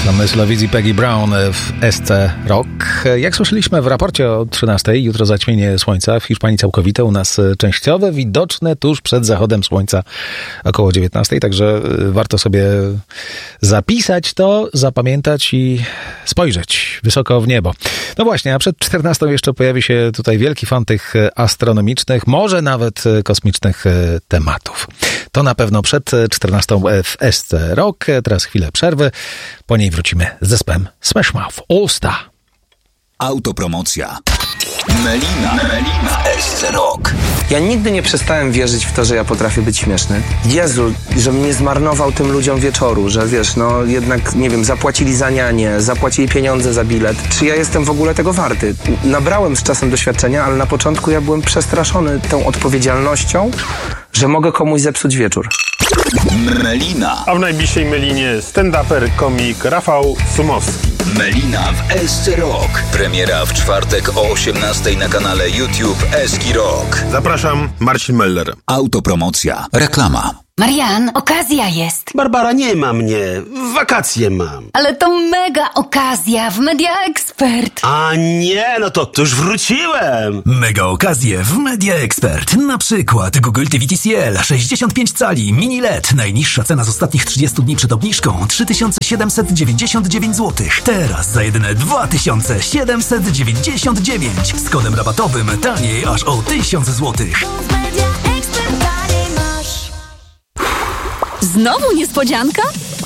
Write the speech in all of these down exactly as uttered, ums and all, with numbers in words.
Slowizy Peggy Brown w S C Rock. Jak słyszeliśmy w raporcie o trzynastej, jutro zaćmienie słońca w Hiszpanii całkowite, u nas częściowe, widoczne tuż przed zachodem słońca około dziewiętnastej, także warto sobie zapisać to, zapamiętać i spojrzeć wysoko w niebo. No właśnie, a przed czternastą jeszcze pojawi się tutaj wielki fan tych astronomicznych, może nawet kosmicznych tematów. To na pewno przed czternastą w S C Rock. Teraz chwilę przerwy. Po niej wrócimy z zespołem Smash Mouth All Star. Autopromocja. Melina. Melina w S C Rock. Ja nigdy nie przestałem wierzyć w to, że ja potrafię być śmieszny. Jezu, żebym nie zmarnował tym ludziom wieczoru, że wiesz, no jednak, nie wiem, zapłacili za nianie, zapłacili pieniądze za bilet. Czy ja jestem w ogóle tego warty? Nabrałem z czasem doświadczenia, ale na początku ja byłem przestraszony tą odpowiedzialnością, że mogę komuś zepsuć wieczór. Melina. A w najbliższej Melinie stand-uper, komik Rafał Sumowski. Melina w S C Rock. Premiera w czwartek o osiemnastej na kanale YouTube Eski Rock. Zapraszam, Marcin Meller. Autopromocja. Reklama. Marian, okazja jest. Barbara, nie ma mnie. Wakacje mam. Ale to mega okazja w Media Expert. A nie, no to, to już wróciłem. Mega okazje w Media Expert. Na przykład Google T V T C L sześćdziesiąt pięć cali mini L E D. Najniższa cena z ostatnich trzydziestu dni przed obniżką trzy tysiące siedemset dziewięćdziesiąt dziewięć złotych. Teraz za jedyne dwa tysiące siedemset dziewięćdziesiąt dziewięć. Z kodem rabatowym taniej aż o tysiąc złotych. Znowu niespodzianka?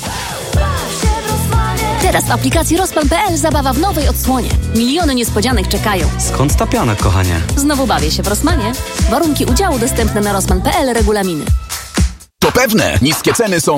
Teraz w aplikacji Rozpan kropka pe el zabawa w nowej odsłonie. Miliony niespodzianek czekają. Skąd ta piana, kochanie? Znowu bawię się w Rossmanie. Warunki udziału dostępne na Rozpan kropka pe el, regulaminy. To pewne, niskie ceny są